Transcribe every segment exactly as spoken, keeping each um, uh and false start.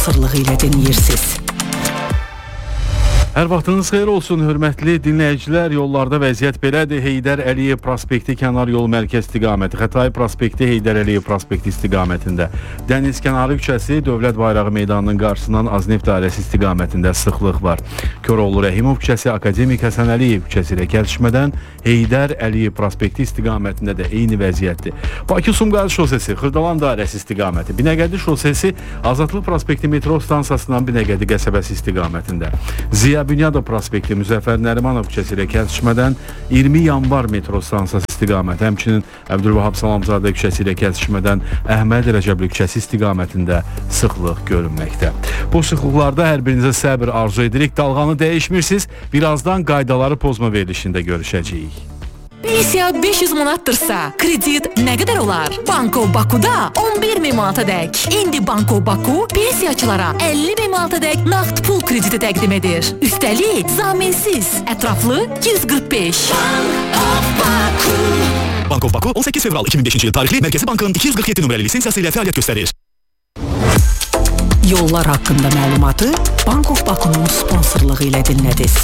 sponsorluğu ilə dinləyirsiniz. Hər vaxtınız xeyir olsun, hörmətli dinləyicilər. Yollarda vəziyyət belədir. Heydər Əliyev prospekti kənar yol mərkəz istiqaməti, Xətai prospekti Heydər Əliyev prospekti istiqamətində, Dəniz kənarı küçəsi Dövlət Bayrağı meydanının qarşısından Azneft dairəsi istiqamətində sıxlıq var. Köroğlu Rəhimov küçəsi Akademik Həsən Əliyev küçəsi ilə kəsişmədən Heydər Əliyev prospekti istiqamətində də eyni vəziyyətdir. Bakı-Sumqayıt şosesi Xırdalan dairəsi istiqaməti, Binəqədi şosesi Azadlıq prospekti metro stansiyasından Binəqədi qəsəbəsi istiqamətində, Ziya Bünyadov prospekti Müzəffər Nərimanov küçəsi ilə kəsişmədən iyirmi yanvar metro stansiyası istiqaməti, həmçinin Əbdülvahab Salamzadə küçəsi ilə kəsişmədən Əhməd Rəcəbli küçəsi istiqamətində sıxlıq görünməkdə. Bu sıxlıqlarda hər birinizə səbir arzu edirik. Dalğanı dəyişmirsiniz. Birazdan qaydaları pozma verilişində görüşəcəyik. Pensiya beş yüz manattırsa, kredit nə qədər olar? Banko Baku'da on bir min manata dək. İndi Banko Baku pensiyaçılara əlli min manata dək nağd pul krediti təqdim edir. Üstəlik zaminsiz, ətraflı yüz qırx beş. Banko Baku. Banko Baku on səkkiz fevral iki min beşinci il tarixli Mərkəzi Bankın iki yüz qırx yeddi nömrəli lisensiyası ilə fəaliyyət göstərir. Yollar haqqında məlumatı Banko Baku'nun sponsorluğu ilə dinlədiniz.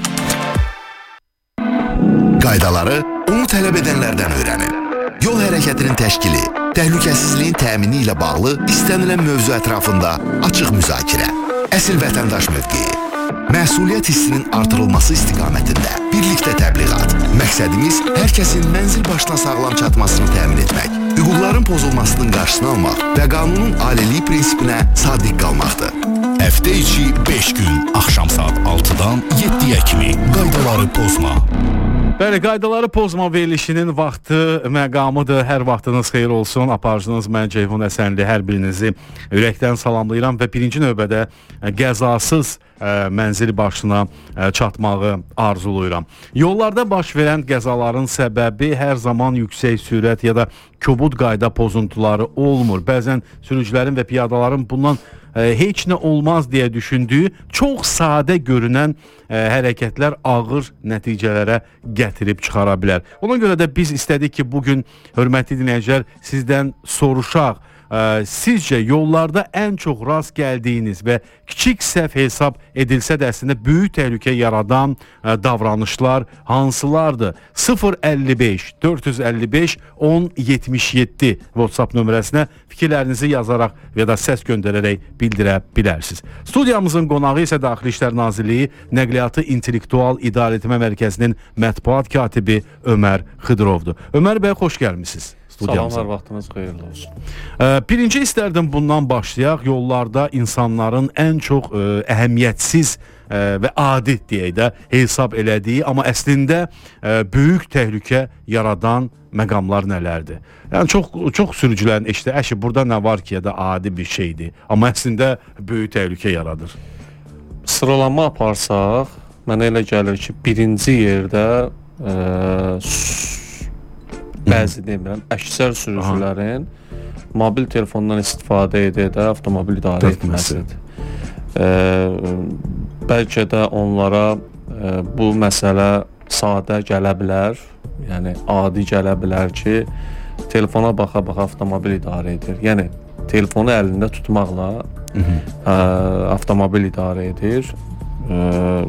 Qaydaları onu tələb edənlərdən öyrənin. Yol hərəkətinin təşkili, təhlükəsizliyin təmini ilə bağlı istənilən mövzu ətrafında açıq müzakirə, əsl vətəndaş mövqeyi, məsuliyyət hissinin artırılması istiqamətində birlikdə təbliğat. Məqsədimiz hər kəsin mənzil başına sağlam çatmasını təmin etmək, hüquqların pozulmasının qarşısını almaq və qanunun aliliyi prinsipinə sadiq qalmaqdır. Həftə içi beş gün, axşam saat altıdan yeddiyə kimi qaydaları pozma. Bəli, qaydaları pozma verilişinin vaxtı, məqamıdır. Hər vaxtınız xeyir olsun. Aparıcınız mən Ceyhun Əsənli, hər birinizi ürəkdən salamlayıram və birinci növbədə qəzasız ə, mənzil başına ə, çatmağı arzuluyuram. Yollarda baş verən qəzaların səbəbi hər zaman yüksək sürət ya da kobud qayda pozuntuları olmur. Bəzən sürücülərin və piyadaların bundan ə, heç nə olmaz deyə düşündüyü çox sadə görünən ə, hərəkətlər ağır nəticələrə gətirib çıxara bilər. Ona görə də biz istədik ki, bugün hörmətli dinləyicilər sizdən soruşaq. Ə, sizcə yollarda ən çox rast gəldiyiniz və kiçik səhv hesab edilsə də əslində böyük təhlükə yaradan ə, davranışlar hansılardır? sıfır əlli beş dörd yüz əlli beş on yetmiş yeddi WhatsApp nömrəsinə fikirlərinizi yazaraq ya da səs göndərərək bildirə bilərsiniz. Studiyamızın qonağı isə Daxili İşlər Nazirliyi Nəqliyyatı İntellektual İdarəetmə Mərkəzinin mətbuat katibi Ömər Xıdırovdur. Ömər bəy, xoş gəlmisiniz. Salamlar, vaxtınız xeyirli olsun. Birinci istərdim bundan başlayaq. Yollarda insanların ən çox ə, əhəmiyyətsiz ə, və adi deyək də hesab elədiyi, amma əslində ə, böyük təhlükə yaradan məqamlar nələrdir? Yəni çox çox sürücülərin eşitdiyi, əşi burada nə var ki, ya da adi bir şeydir, amma əslində böyük təhlükə yaradır. Sıralama aparsaq, mənə elə gəlir ki, birinci yerdə ə, bəzi demirəm, əksər sürücülərin Aha. mobil telefondan istifadə edə-edə avtomobil idarə etməsidir. E, bəlkə də onlara e, bu məsələ sadə gələ bilər, yəni adi gələ bilər ki, telefona baxa-baxa avtomobil idarə edir. Yəni telefonu əlində tutmaqla e, avtomobil idarə edir e,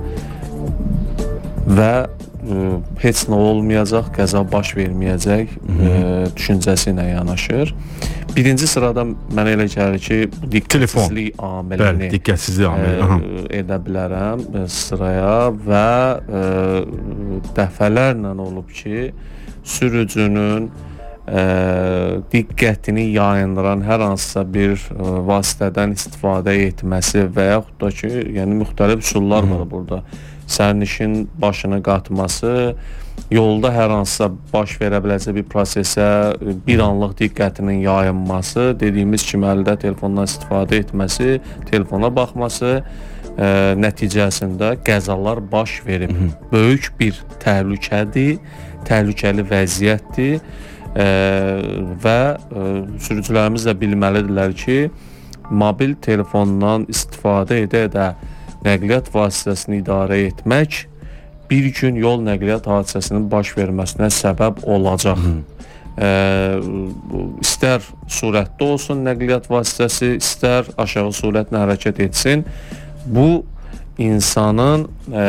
və heç nə olmayacaq, qəza baş verməyəcək e, düşüncəsi ilə yanaşır. Birinci sırada mənə elə gəlir ki, diqqətsizlik amilini diqqətsizlik amili edə bilərəm sıraya və e, dəfələrlə olub ki, sürücünün e, diqqətini yayındıran hər hansısa bir e, vasitədən istifadə etməsi və yaxud da ki, yəni müxtəlif üsullar var burada. Sərnişin başını qatması, yolda hər hansısa baş verə biləcək bir prosesə bir anlıq diqqətinin yayınması, dediyimiz kimi əldə telefondan istifadə etməsi, telefona baxması ə, nəticəsində qəzalar baş verib. Hı -hı. Böyük bir təhlükədir, təhlükəli vəziyyətdir ə, və ə, sürücülərimiz də bilməlidirlər ki, mobil telefondan istifadə edə-edə nəqliyyat vasitəsini idarə etmək bir gün yol nəqliyyat hadisəsinin baş verməsinə səbəb olacaq. Hı. e, istər sürətdə olsun nəqliyyat vasitəsi, istər aşağı sürətlə hərəkət etsin, bu insanın e,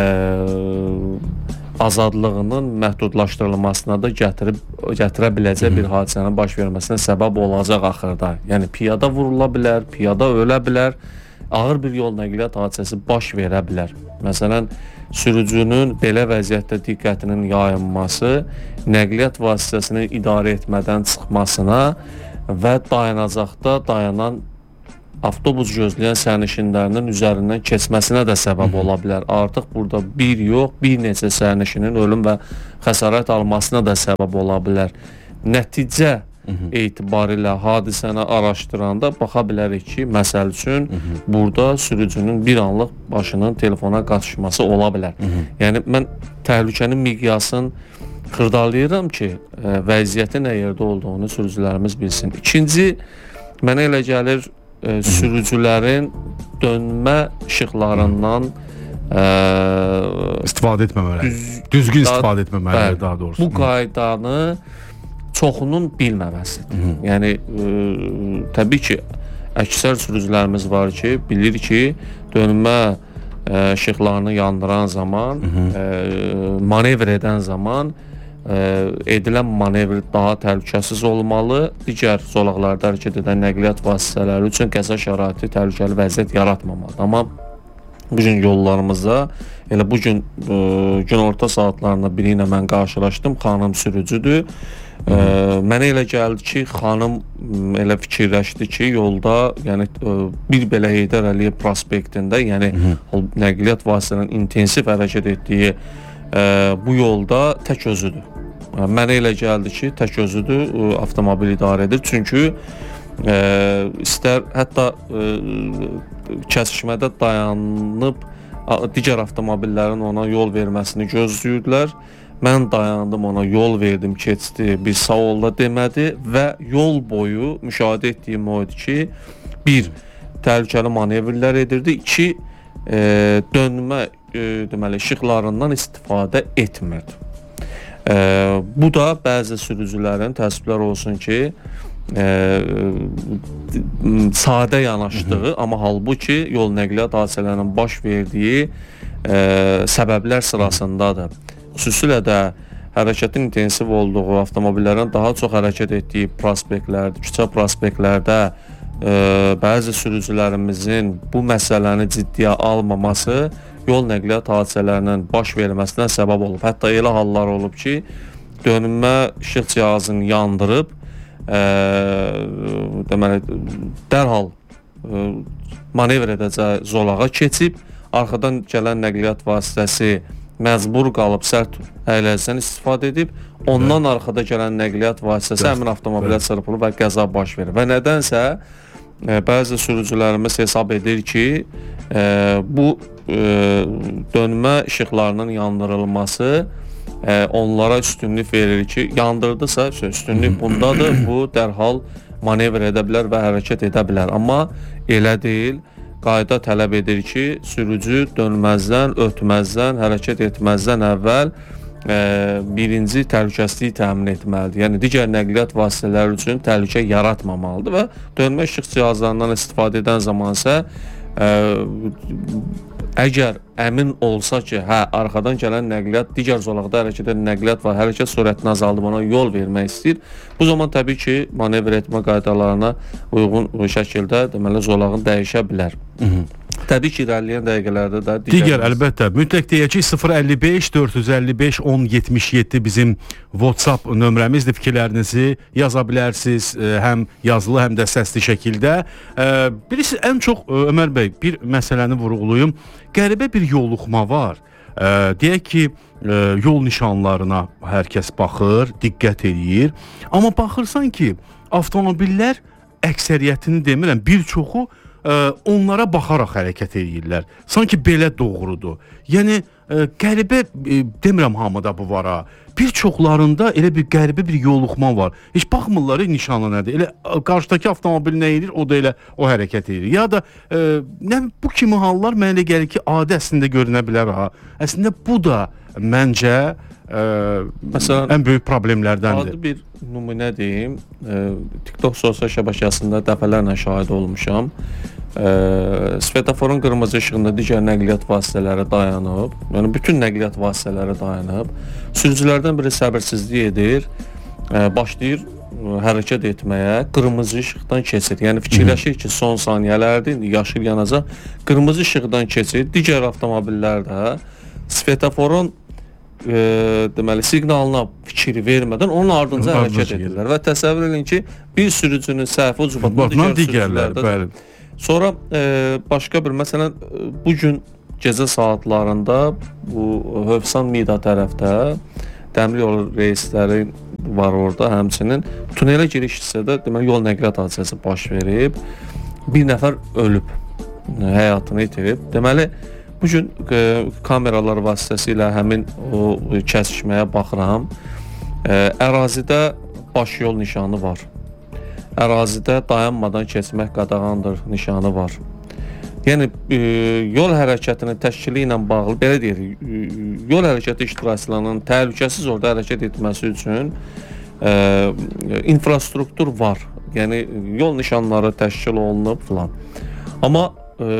azadlığının məhdudlaşdırılmasına da gətirib gətirə biləcək bir hadisənin baş verməsinə səbəb olacaq axırda. Yəni piyada vurula bilər, piyada ölə bilər, ağır bir yol nəqliyyat hadisəsi baş verə bilər. Məsələn, sürücünün belə vəziyyətdə diqqətinin yayınması, nəqliyyat vasitəsini idarə etmədən çıxmasına və dayanacaqda dayanan avtobus gözləyən sərnişinlərinin üzərindən keçməsinə də səbəb ola bilər. Artıq burada bir yox, bir neçə sərnişinin ölüm və xəsarət almasına da səbəb ola bilər. Nəticə etibarilə hadisəni araşdıranda baxa bilərik ki, məsəl üçün burada sürücünün bir anlıq başının telefona qatışması ola bilər. Yəni mən təhlükənin miqyasını xırdalayıram ki, ə, vəziyyətin nə yerdə olduğunu sürücülərimiz bilsin. İkinci, mənə elə gəlir ə, sürücülərin dönmə işıqlarından ə, istifadə etməmələri, düz, düzgün istifadə etməmələri bəli, daha doğrusu. Bu qaydanı çoxunun bilməməsidir. Hı. Yəni ə, təbii ki, əksər sürücülərimiz var ki, bilir ki, dönmə ə, işıqlarını yandıran zaman, ə, manevr edən zaman ə, edilən manevr daha təhlükəsiz olmalı. Digər zolaqlarda hərəkət edən nəqliyyat vasitələri üçün qəza şəraiti təhlükəli vəziyyət yaratmamalıdır. Amma bu gün yollarımızda elə bu gün ə, günorta saatlarında biri ilə mən qarşılaşdım, xanım sürücüdür. Ə, mənə elə gəldi ki, xanım elə fikirləşdi ki, yolda, yəni ə, bir belə Heydər Əliyev prospektində, yəni Hı. nəqliyyat vasitələrinin intensiv hərəkət etdiyi ə, bu yolda tək özüdür. Ə, mənə elə gəldi ki, tək özüdür, ə, avtomobil idarə edir. Çünki ə, istər hətta ə, kəsişmədə dayanıb ə, digər avtomobillərin ona yol verməsini gözləyirdilər. Mən dayandım, ona yol verdim, keçdi, bir sağ olda demədi və yol boyu müşahidə etdiyim o idi ki, bir, təhlükəli manevrlər edirdi, iki, e, dönmə e, deməli, işıqlarından istifadə etmirdi. E, bu da bəzi sürücülərin təəssüflər olsun ki, e, sadə yanaşdığı, Hı-hı. amma halbuki yol nəqliyyat hadisələrinin baş verdiyi e, səbəblər sırasındadır. Xüsusilə də hərəkətin intensiv olduğu, avtomobillərin daha çox hərəkət etdiyi prospektlərdə, küçə prospektlərdə e, bəzi sürücülərimizin bu məsələni ciddiyə almaması yol nəqliyyat hadisələrinin baş verməsinə səbəb olub. Hətta elə hallar olub ki, dönmə işıq cihazını yandırıb, e, deməli, dərhal e, manevr edəcək zolağa keçib, arxadan gələn nəqliyyat vasitəsi məcbur qalıb sərt əyləcidən istifadə edib, ondan Bəli. arxada gələn nəqliyyat vasitəsi Bəli. həmin avtomobilə çırpılıb və qəza baş verir. Və nədənsə e, bəzi sürücülərimiz hesab edir ki, e, bu e, dönmə işıqlarının yandırılması e, onlara üstünlük verir ki, yandırdısa üstünlük bundadır, bu dərhal manevr edə bilər və hərəkət edə bilər. Amma elə deyil. Qayda tələb edir ki, sürücü dönməzdən, ötməzdən, hərəkət etməzdən əvvəl e, birinci təhlükəsizliyi təmin etməlidir. Yəni digər nəqliyyat vasitələri üçün təhlükə yaratmamalıdır və dönmə işıq cihazlarından istifadə edən zaman isə e, əgər əmin olsa ki, hə, arxadan gələn nəqliyyat, digər zolaqda hərəkət edən nəqliyyat var, hərəkət sürətini azaldıb ona yol vermək istəyir, bu zaman təbii ki, manevr etmə qaydalarına uyğun şəkildə deməli zolağın dəyişə bilər. Hı -hı. Təbii ki, irəliləyən dəqiqələrdə də digər, digər əlbəttə, mütləq deyəcək sıfır əlli beş dörd yüz əlli beş on yetmiş yeddi bizim WhatsApp nömrəmizdir. Fikirlərinizi yaza bilərsiniz, həm yazılı, həm də səsli şəkildə. Birisi ən çox Ömər bəy, bir məsələni vurğulayım. Qəribə bir yoluxma var. Deyək ki, yol nişanlarına hər kəs baxır, diqqət edir. Amma baxırsan ki, avtomobillər əksəriyyətini demirəm, bir çoxu onlara baxaraq hərəkət edirlər. Sanki belə doğrudur. Yəni qəribə demirəm hamıda bu var ha. Bir çoxlarında elə bir qəribə bir yoluxma var. Heç baxmırlar nişanı nədir. Elə qarşıdakı avtomobil nə edir, o da elə o hərəkət edir. Ya da e, nə bu kimi hallar mənə elə gəlir ki, adi əslində görünə bilər ha. Əslində bu da məncə ə, məsələn ən böyük problemlərdəndir. Adi bir nümunə deyim. Ə, TikTok sosial şəbəkəsində dəfələrlə şahid olmuşam. Ə, svetoforun qırmızı işığında digər nəqliyyat vasitələri dayanıb. Yəni bütün nəqliyyat vasitələri dayanıb. Sürücülərdən biri səbirsizlik edir, ə, başlayır ə, hərəkət etməyə, qırmızı işıqdan keçir. Yəni fikirləşir ki, son saniyələrdir, yaşıl yanacaq, qırmızı işıqdan keçir. Digər avtomobillər də svetoforun e, deməli siqnalına fikir vermədən onun ardınca hərəkət edirlər və təsəvvür edin ki, bir sürücünün səhvi ucbatından digər bəli. Sonra e, başqa bir məsələn bu gün gecə saatlarında bu Hövsan Mida tərəfdə dəmir yol reysləri var orada, həmçinin tunelə giriş hissədə deməli yol nəqliyyat hadisəsi baş verib. Bir nəfər ölüb, həyatını itirib. Deməli bu gün e, kameralar vasitəsilə həmin o kəsişməyə baxıram. E, ərazidə baş yol nişanı var. Ərazidə dayanmadan keçmək qadağandır nişanı var. Yəni e, yol hərəkətinin təşkili ilə bağlı belə deyirik, e, yol hərəkəti iştirakçılarının təhlükəsiz orada hərəkət etməsi üçün e, infrastruktur var. Yəni yol nişanları təşkil olunub filan. Amma e,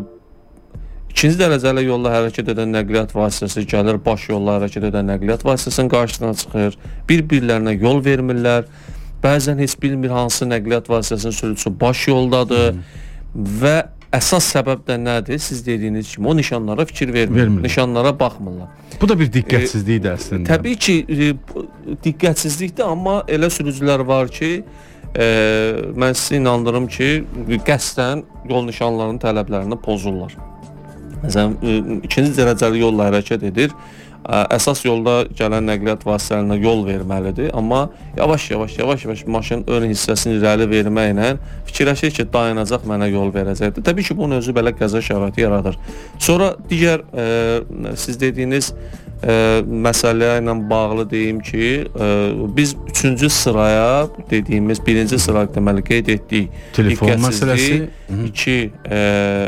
ikinci dərəcəli yolla hərəkət edən nəqliyyat vasitəsi gəlir, baş yolla hərəkət edən nəqliyyat vasitəsinin qarşısına çıxır. Bir-birlərinə yol vermirlər. Bəzən heç bilmir hansı nəqliyyat vasitəsinin sürücüsü baş yoldadır hmm. və əsas səbəb də nədir? Siz dediyiniz kimi o nişanlara fikir vermir, nişanlara baxmırlar. Bu da bir diqqətsizlikdir e, əslində. Təbii ki, e, diqqətsizlikdir, amma elə sürücülər var ki, e, mən sizə inandırım ki, qəsdən yol nişanlarının tələblərini pozurlar. Məsələn, e, ikinci dərəcəli yolla hərəkət edir. Əsas yolda gələn nəqliyyat vasitələrinə yol verməlidir, amma yavaş-yavaş, yavaş-yavaş maşın ön hissəsini irəli verməklə fikirləşir ki, dayanacaq mənə yol verəcəkdir. Təbii ki, bunun özü belə qəza şəraiti yaradır. Sonra digər e, siz dediyiniz e, məsələ ilə bağlı deyim ki, e, biz üçüncü sıraya dediyimiz birinci sıra deməli qeyd etdik. Telefon məsələsi, iki e,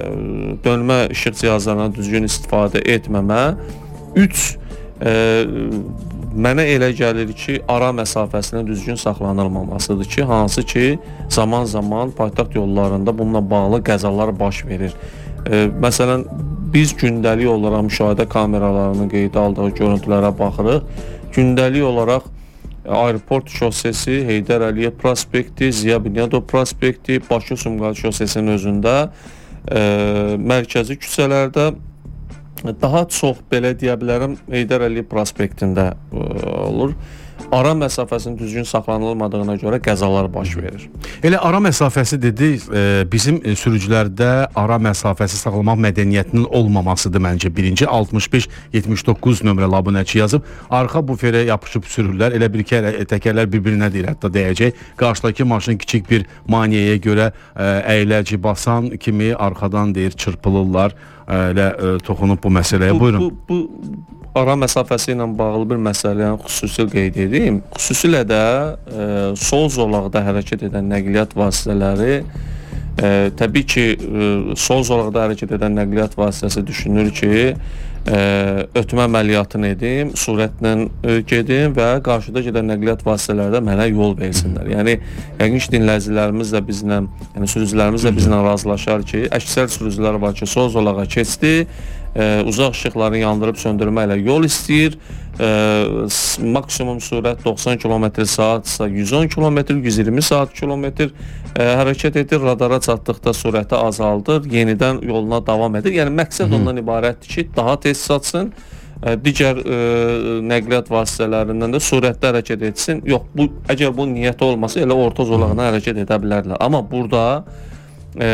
dönmə işıq cihazlarından düzgün istifadə etməmə, üç E, mənə elə gəlir ki, ara məsafəsinin düzgün saxlanılmamasıdır ki, hansı ki, zaman-zaman paytaxt yollarında bununla bağlı qəzalar baş verir. E, məsələn, biz gündəlik olaraq müşahidə kameralarının qeydə aldığı görüntülərə baxırıq. Gündəlik olaraq Aeroport şosesi, Heydər Əliyev prospekti, Ziya Bünyadov prospekti, Bakı-Sumqayıt şosesinin özündə e, mərkəzi küçələrdə daha çox belə deyə bilərəm Heydər Əliyev prospektində ə, olur. Ara məsafəsinin düzgün saxlanılmadığına görə qəzalar baş verir. Elə ara məsafəsi dedik, e, bizim e, sürücülərdə ara məsafəsi saxlamaq mədəniyyətinin olmamasıdır məncə. Birinci altmış beş yetmiş doqquz nömrəli abunəçi yazıb, arxa buferə yapışıb sürürlər. Elə bir ki, təkərlər bir-birinə deyir, hətta deyəcək. Qarşıdakı maşın kiçik bir maneəyə görə ə, əyləci basan kimi arxadan deyir, çırpılırlar. Elə ə, toxunub bu məsələyə. Bu, Buyurun. Bu, bu ara məsafəsi ilə bağlı bir məsələni xüsusi qeyd edeyim. Xüsusilə də ə, sol zolaqda hərəkət edən nəqliyyat vasitələri ə, təbii ki, ə, sol zolaqda hərəkət edən nəqliyyat vasitəsi düşünür ki, ə, ötmə əməliyyatını edim, sürətlə ə, gedim və qarşıda gedən nəqliyyat vasitələrdə mənə yol versinlər. Yəni yəqin ki, dinləyicilərimiz də bizlə, yəni sürücülərimiz də bizlə razılaşar ki, əksər sürücülər var ki, sol zolağa keçdi, Ə, uzaq işıqları yandırıb söndürməklə yol istəyir. Ə, maksimum sürət doxsan kilometr saatsa yüz on kilometr, yüz iyirmi saat kilometr ə, hərəkət edir. Radara çatdıqda sürəti azaldır, yenidən yoluna davam edir. Yəni məqsəd ondan ibarətdir ki, daha tez çatsın, ə, digər ə, nəqliyyat vasitələrindən də sürətlə hərəkət etsin. Yox, bu əgər bu niyyət olmasa elə orta zolağına hərəkət edə bilərlər. Amma burada ə,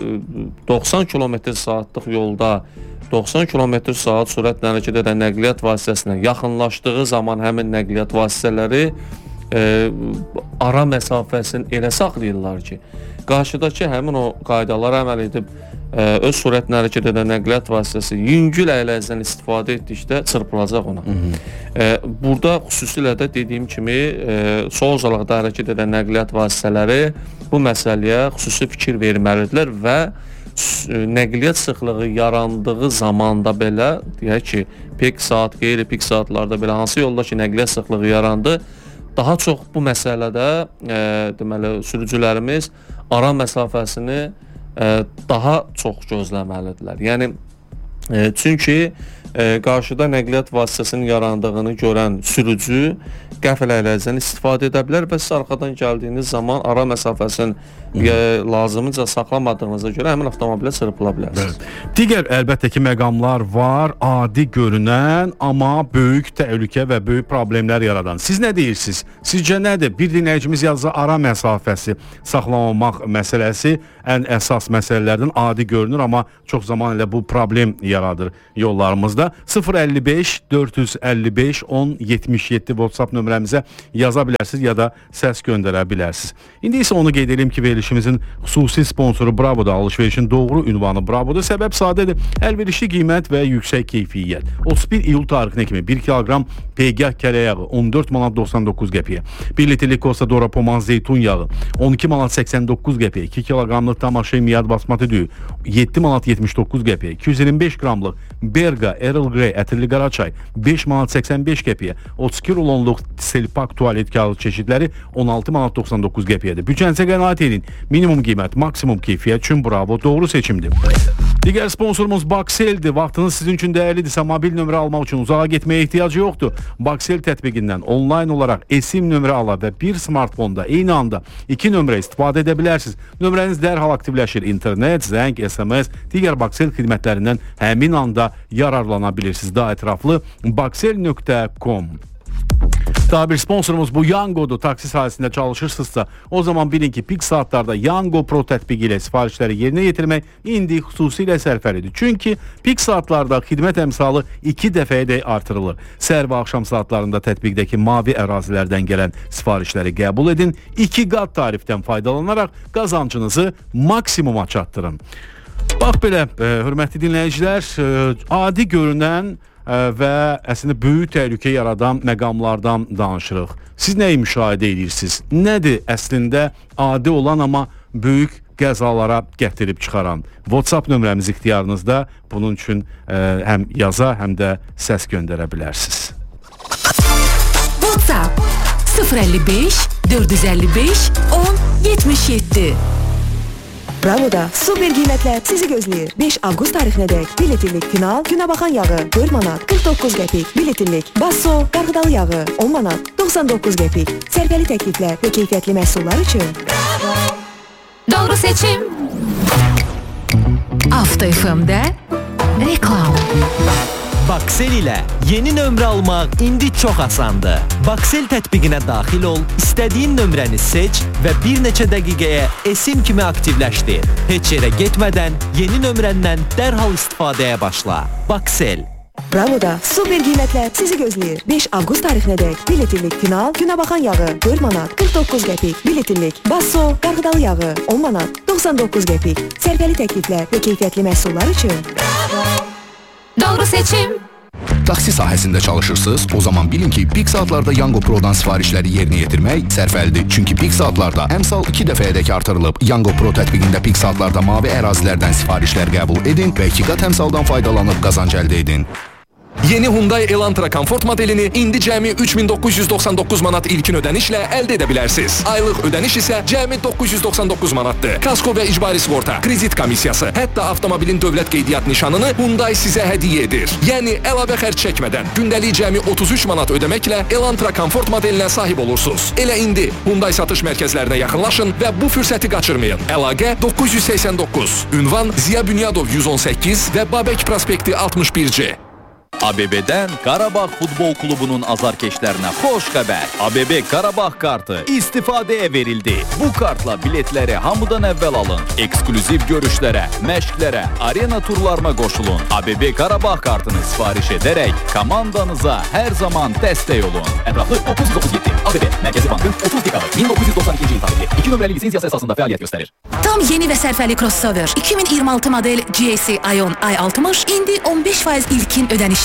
doxsan kilometr saatlıq yolda doxsan kilometr saat sürətlə hərəkət edən nəqliyyat vasitəsinə yaxınlaşdığı zaman həmin nəqliyyat vasitələri e, ara məsafəsini elə saxlayırlar ki, qarşıdakı həmin o qaydalara əməl edib e, öz sürətlə hərəkət edən nəqliyyat vasitəsi yüngül əyləcidən istifadə etdikdə çırpılacaq ona. E, burada xüsusilə də dediyim kimi e, sol zolaqda hərəkət edən nəqliyyat vasitələri bu məsələyə xüsusi fikir verməlidirlər və nəqliyyat sıxlığı yarandığı zamanda belə, deyək ki, pik saat, qeyri-pik saatlarda belə hansı yolda ki, nəqliyyat sıxlığı yarandı, daha çox bu məsələdə e, deməli, sürücülərimiz ara məsafəsini e, daha çox gözləməlidirlər. Yəni, e, çünki e, qarşıda nəqliyyat vasitəsinin yarandığını görən sürücü qəfil əyləcidən istifadə edə bilər və siz arxadan gəldiyiniz zaman ara məsafəsini e, lazımınca saxlamadığınıza görə həmin avtomobilə çırpıla bilərsiniz. Evet. Digər əlbəttə ki, məqamlar var, adi görünən, amma böyük təhlükə və böyük problemlər yaradan. Siz nə deyirsiniz? Sizcə nədir? Bir dinləyicimiz yazsa ara məsafəsi saxlamamaq məsələsi ən əsas məsələlərdən adi görünür, amma çox zaman elə bu problem yaradır yollarımızda. sıfır əlli beş dörd yüz əlli beş on yetmiş yeddi WhatsApp nömrəmizə yaza bilərsiniz ya da səs göndərə bilərsiniz. İndi isə onu qeyd edelim ki, verilişimizin xüsusi sponsoru Bravo'da, alış-verişin doğru ünvanı Bravo'da. Səbəb sadədir, əlverişli qiymət və yüksək keyfiyyət. otuz bir iyul tarixinə kimi bir kiloqram peygah kərə yağı on dörd manat doxsan doqquz qəpiyə, bir litrlik Costa Dora Poman zeytun yağı on iki manat səksən doqquz qəpiyə, iki kiloqramlıq Tamaşe Miyad basmati düyü yeddi manat yetmiş doqquz qəpiyə, iki yüz iyirmi beş qramlıq Berga Earl Grey ətirli qaraçay beş manat səksən beş qəpiyə, otuz iki rulonluq Selpak tualet kağıdı çeşidləri on altı manat doxsan doqquz qəpiyədir. Bütçənizə qənaət edin. Minimum qiymət, maksimum keyfiyyət üçün Bravo doğru seçimdir. Digər sponsorumuz Baksel-dir. Vaxtınız sizin üçün dəyərlidirsə, mobil nömrə almaq üçün uzağa getməyə ehtiyacı yoxdur. Baksel tətbiqindən onlayn olaraq esim nömrə ala və bir smartfonda eyni anda iki nömrə istifadə edə bilərsiniz. Nömrəniz dərhal aktivləşir. İnternet, zəng, S M S, digər Baksel xidmətlərindən həmin anda yararlana bilirsiniz. Daha ətraflı baksel nöqtə com. Daha bir sponsorumuz bu Yango'dur. Taksi sahəsində çalışırsınızsa, o zaman bilin ki, pik saatlarda Yango Pro tətbiqi ilə sifarişləri yerinə yetirmək indi xüsusilə sərfəlidir. Çünki pik saatlarda xidmət əmsalı iki dəfəyədək artırılır. Səhər və axşam saatlarında tətbiqdəki mavi ərazilərdən gələn sifarişləri qəbul edin. iki qat tarifdən faydalanaraq qazancınızı maksimuma çatdırın. Bax belə, e, hörmətli dinləyicilər, e, adi görünən və əslində böyük təhlükə yaradan məqamlardan danışırıq. Siz nəyi müşahidə edirsiniz? Nədir əslində adi olan, amma böyük qəzalara gətirib çıxaran? WhatsApp nömrəmiz ixtiyarınızda. Bunun üçün ə, həm yaza, həm də səs göndərə bilərsiniz. WhatsApp sıfır əlli beş dörd yüz əlli beş on yetmiş yeddi. Bravo'da super qiymətlər sizi gözləyir. beş avqust tarixinədək bir litrlik final, günə baxan yağı dörd manat qırx doqquz qəpik, bir litrlik Basso, qarğıdalı yağı on manat doxsan doqquz qəpik. Sərfəli təkliflər və keyfiyyətli məhsullar üçün Bravo. Doğru seçim. Avto F M'də reklam. Baksel ilə yeni nömrə almaq indi çox asandır. Baksel tətbiqinə daxil ol, istədiyin nömrəni seç və bir neçə dəqiqəyə esim kimi aktivləşdir. Heç yerə getmədən yeni nömrəndən dərhal istifadəyə başla. Baksel. Bravo'da super qiymətlər sizi gözləyir. beş avqust tarixinədək bir litrlik final, günə baxan yağı dörd manat qırx doqquz qəpik, bir litrlik Basso, qarğıdalı yağı on manat doxsan doqquz qəpik. Sərfəli təkliflər və keyfiyyətli məhsullar üçün Bravo. Doğru seçim. Taksi sahəsində çalışırsınız, o zaman bilin ki, pik saatlarda Yango Pro'dan sifarişləri yerinə yetirmək sərfəlidir. Çünki pik saatlarda əmsal iki dəfəyədək artırılıb. Yango Pro tətbiqində pik saatlarda mavi ərazilərdən sifarişlər qəbul edin və iki qat əmsaldan faydalanıb qazanc əldə edin. Yeni Hyundai Elantra Comfort modelini indi cəmi üç min doqquz yüz doxsan doqquz manat ilkin ödənişlə əldə edə bilərsiniz. Aylıq ödəniş isə cəmi doqquz yüz doxsan doqquz manatdır. Kasko və icbari sığorta, kredit komissiyası, hətta avtomobilin dövlət qeydiyyat nişanını Hyundai sizə hədiyyə edir. Yəni əlavə xərc çəkmədən gündəlik cəmi otuz üç manat ödəməklə Elantra Comfort modelinə sahib olursunuz. Elə indi Hyundai satış mərkəzlərinə yaxınlaşın və bu fürsəti qaçırmayın. Əlaqə doqquz yüz səksən doqquz. Ünvan Ziya Bünyadov yüz on səkkiz və Babək prospekti altmış bir C. A B B-dən Qarabağ Futbol Klubunun azarkeşlərinə xoş xəbər. A B B Qarabağ kartı istifadəyə verildi. Bu kartla biletləri hamıdan əvvəl alın. Eksklüziv görüşlərə, məşqlərə, arena turlarına qoşulun. A B B Qarabağ kartını sifariş edərək komandanıza hər zaman dəstək olun. Ətraflı doqquz yüz doxsan yeddi. A B B Mərkəzi Bankın otuz dekabr min doqquz yüz doxsan ikinci il tarixli iki nömrəli lisensiyası əsasında fəaliyyət göstərir. Tam yeni və sərfəli crossover iki min iyirmi altı model G S Ion i altmış indi on beş faiz ilkin ödənişlə.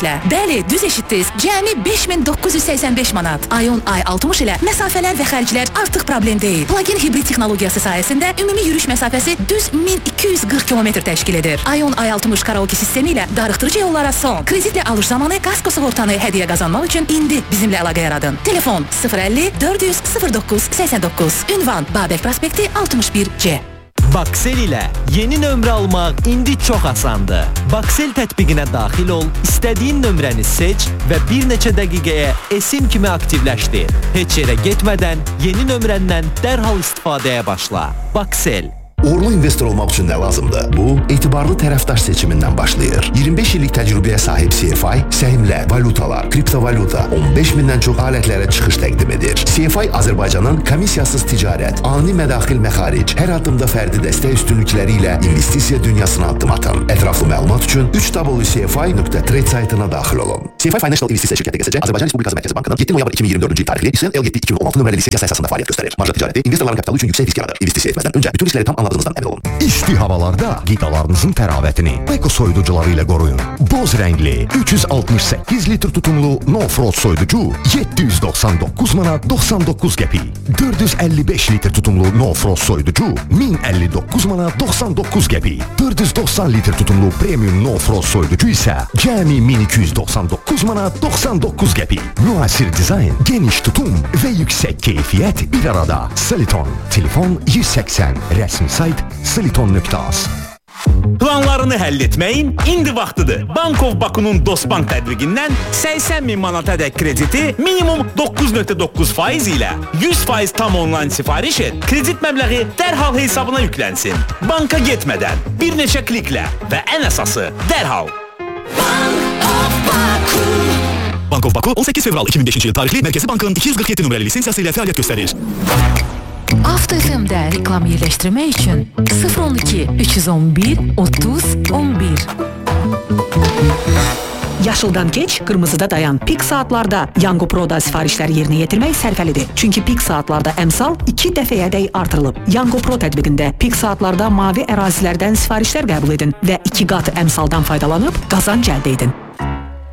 ilə. Bəli, düz eşitdiniz. Cəmi beş min doqquz yüz səksən beş manat. Ion i altmış ilə məsafələr və xərclər artıq problem deyil. Plug-in hibrid texnologiyası sayəsində ümumi yürüyüş məsafəsi düz min iki yüz qırx kilometr təşkil edir. Ion i altmış karaoke sistemi ilə darıxdırıcı yollara son. Kreditlə alış zamanı kasko sığortanı hədiyyə qazanmaq üçün indi bizimlə əlaqə yaradın. Telefon sıfır əlli dörd yüz sıfır doqquz səksən doqquz. Ünvan Babək prospekti altmış bir C. Baksel ilə yeni nömrə almaq indi çox asandır. Baksel tətbiqinə daxil ol, istədiyin nömrəni seç və bir neçə dəqiqəyə esim kimi aktivləşdir. Heç yerə getmədən yeni nömrəndən dərhal istifadəyə başla. Baksel. Uğurlu investor olmaq üçün nə lazımdır? Bu, etibarlı tərəfdaş seçimindən başlayır. iyirmi beş illik təcrübəyə sahib C F I, səhmlər, valutalar, kriptovalyuta, on beş mindən çox alətlərə çıxış təqdim edir. C F I Azərbaycanın komissiyasız ticarət, ani mədaxil məxaric, hər addımda fərdi dəstək üstünlükləri ilə investisiya dünyasına addım atan. Ətraflı məlumat üçün üç w nöqtə c f i nöqtə trade saytına daxil olun. C F I Financial İnvestisiya şirkəti G S C Azərbaycan Respublikası Mərkəzi Bankının yeddi noyabr iki min iyirmi dördüncü il tarixli İSL L yeddi iki min on altı nömrəli lisensiyası əsasında fəaliyyət göstərir. Marja ticarəti investorların kapitalı üçün yüksək risk yaradır. İnvestisiya etməzdən öncə bütün riskləri tam anladığınızdan əmin olun. İsti havalarda qidalarınızın təravətini Beko soyuducuları ilə qoruyun. Boz rəngli üç yüz altmış səkkiz litr tutumlu No-Frost soyuducu yeddi yüz doxsan doqquz manat doxsan doqquz qəpik. dörd yüz əlli beş litr tutumlu No-Frost soyuducu min əlli doqquz manat doxsan doqquz qəpik. dörd yüz doxsan litr tutumlu Premium No-Frost soyuducu isə cəmi min iki yüz doxsan doqquz manat doxsan doqquz qəpik. Müasir dizayn, geniş tutum və yüksək keyfiyyət bir arada. Siliton, telefon yüz səksən, rəsmi sayt siliton nöqtə az. Planlarını həll etməyin indi vaxtıdır. Bankov Bakunun Dostbank tədbiqindən səksən min manatadək krediti minimum doqquz nöqtə doqquz faiz ilə yüz faiz tam onlayn sifariş et. Kredit məbləği dərhal hesabına yüklənsin. Banka getmədən, bir neçə kliklə və ən əsası dərhal. Bankov Baku on səkkiz fevral iki min beşinci il tarixli Mərkəzi Bankın iki yüz qırx yeddi nömrəli lisensiyası ilə fəaliyyət göstərir. Avto F M-də reklam yerləşdirmək üçün sıfır on iki üç yüz on bir otuz on bir. Yaşıldan keç, qırmızıda dayan. Pik saatlarda Yango Pro'da sifarişləri yerinə yetirmək sərfəlidir. Çünki pik saatlarda əmsal iki dəfəyədək artırılıb. Yango Pro tətbiqində pik saatlarda mavi ərazilərdən sifarişlər qəbul edin və iki qat əmsaldan faydalanıb qazanc əldə edin.